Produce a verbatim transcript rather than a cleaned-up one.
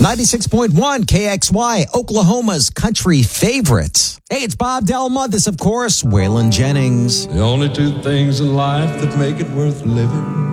ninety-six point one K X Y, Oklahoma's country favorite. Hey, it's Bob Delma. This, of course, Waylon Jennings. The only two things in life that make it worth living